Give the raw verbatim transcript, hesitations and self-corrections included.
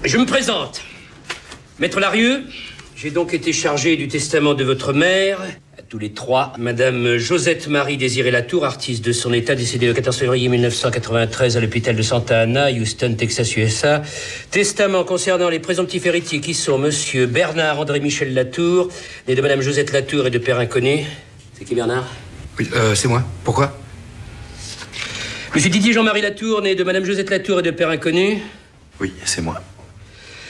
Je me présente. Maître Larieux, j'ai donc été chargé du testament de votre mère, à tous les trois, Madame Josette Marie Désirée Latour, artiste de son état, décédée le quatorze février mille neuf cent quatre-vingt-treize à l'hôpital de Santa Ana, Houston, Texas, U S A. Testament concernant les présomptifs héritiers qui sont Monsieur Bernard André Michel Latour, né de Madame Josette Latour et de père inconnu. C'est qui Bernard? Oui, euh, c'est moi. Pourquoi? Monsieur Didier Jean-Marie Latour, né de Madame Josette Latour et de père inconnu. Oui, c'est moi.